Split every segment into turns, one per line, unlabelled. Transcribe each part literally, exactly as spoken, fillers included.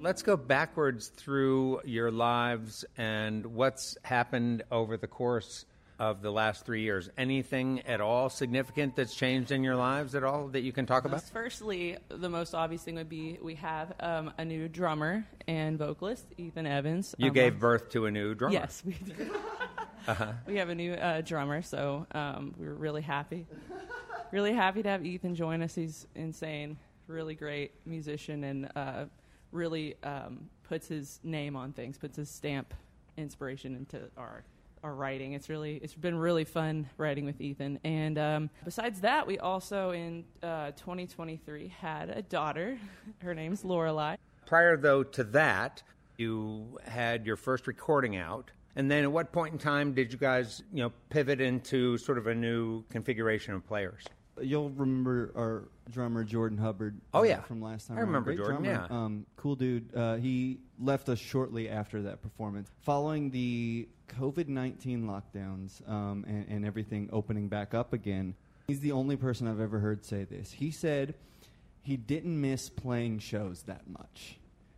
Let's go backwards through your lives and what's happened over the course of the last three years. Anything at all significant that's changed in your lives at all that you can talk about?
Firstly, the most obvious thing would be we have um, a new drummer and vocalist, Ethan Evans.
You
um,
gave birth to a new drummer.
Yes, we did. uh-huh. We have a new uh, drummer, so um, we were really happy. Really happy to have Ethan join us. He's insane, really great musician, and uh, really um, puts his name on things, puts his stamp inspiration into our our writing. It's really it's been really fun writing with Ethan. And um, besides that, we also in uh, twenty twenty-three had a daughter. Her name's Lorelei.
Prior, though, to that, you had your first recording out. And then at what point in time did you guys, you know, pivot into sort of a new configuration of players?
You'll remember our drummer, Jordan Hubbard.
Oh,
uh,
yeah.
From last time.
I remember
Great
Jordan,
drummer.
yeah.
Um, cool dude. Uh, he left us shortly after that performance. Following the covid nineteen lockdowns um, and, and everything opening back up again, he's the only person I've ever heard say this. He said he didn't miss playing shows that much.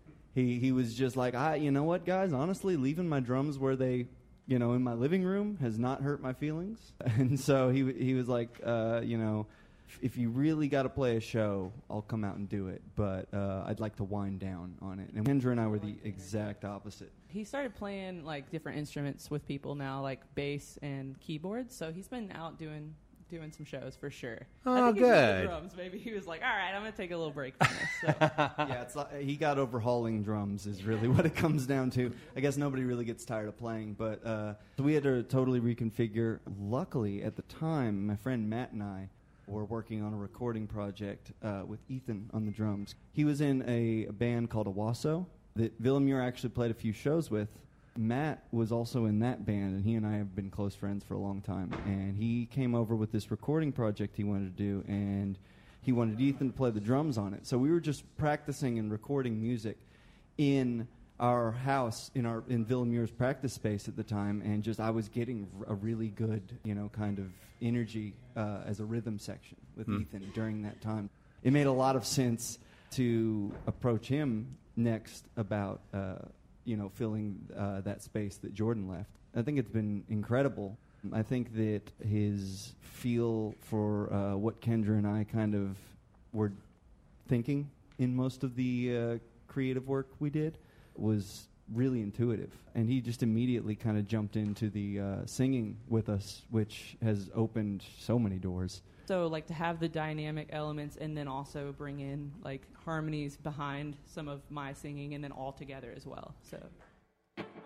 He he was just like, I, you know what, guys? Honestly, leaving my drums where they, you know, in my living room has not hurt my feelings. And so he he was like, uh, you know, if, if you really got to play a show, I'll come out and do it. But uh, I'd like to wind down on it. And Kendra and I were the exact opposite.
He started playing like different instruments with people now, like bass and keyboards. So he's been out doing doing some shows for sure.
Oh,
I think he's
good.
the drums. Maybe he was like, all right, I'm going to take a little break from this. So.
Yeah, it's like, he got overhauling drums is really what it comes down to. I guess nobody really gets tired of playing, but uh, so we had to totally reconfigure. Luckily, at the time, my friend Matt and I were working on a recording project uh, with Ethan on the drums. He was in a, a band called Owasso that Villamure actually played a few shows with. Matt was also in that band, and he and I have been close friends for a long time. And he came over with this recording project he wanted to do, and he wanted Ethan to play the drums on it. So we were just practicing and recording music in our house, in our in Villamure's practice space at the time, and just I was getting a really good, you know, kind of energy uh, as a rhythm section with mm. Ethan during that time. It made a lot of sense to approach him next about uh, you know, filling uh, that space that Jordan left. I think it's been incredible. I think that his feel for uh, what Kendra and I kind of were thinking in most of the uh, creative work we did was really intuitive. And he just immediately kind of jumped into the uh, singing with us, which has opened so many doors.
So, like, to have the dynamic elements and then also bring in, like, harmonies behind some of my singing and then all together as well. So